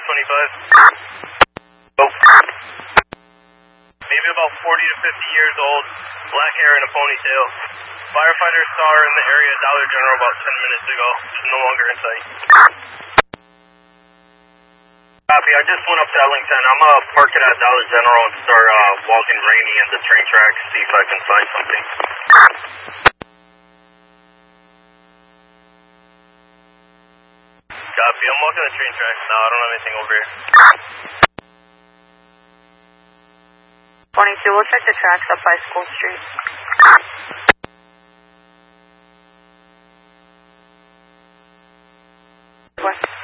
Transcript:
Oh. Maybe about 40 to 50 years old, black hair and a ponytail. Firefighters saw her in the area at Dollar General about 10 minutes ago. She's no longer in sight. Copy, I just went up to Ellington. I'm going to park it at Dollar General and start walking Rainey into train tracks, see if I can find something. Copy, I'm walking the train tracks now. I don't have anything over here. 22, we'll check the tracks up by School Street. What?